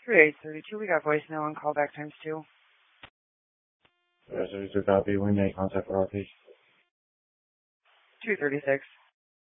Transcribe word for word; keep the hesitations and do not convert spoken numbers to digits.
three eight three two, we got voicemail on callback times two. Yes, there's a copy. We make contact for our page. two thirty-six.